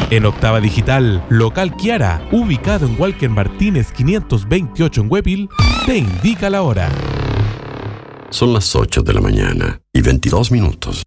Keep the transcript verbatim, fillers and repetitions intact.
En Octava Digital, local Kiara, ubicado en Walker Martínez quinientos veintiocho en Huepil, te indica la hora. Son las ocho de la mañana y veintidós minutos.